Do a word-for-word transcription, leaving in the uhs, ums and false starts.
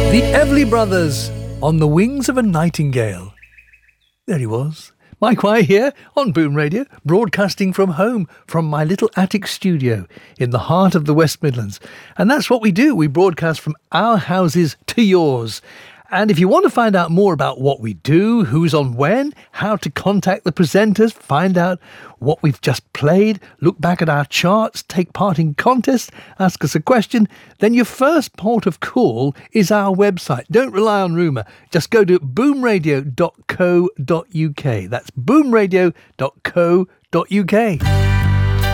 The Everly Brothers, On the Wings of a Nightingale. There he was. Mike White here on Boom Radio, broadcasting from home, from my little attic studio in the heart of the West Midlands. And that's what we do. We broadcast from our houses to yours. And if you want to find out more about what we do, who's on when, how to contact the presenters, find out what we've just played, look back at our charts, take part in contests, ask us a question, then your first port of call is our website. Don't rely on rumour. Just go to boom radio dot co dot uk. That's boom radio dot co dot uk.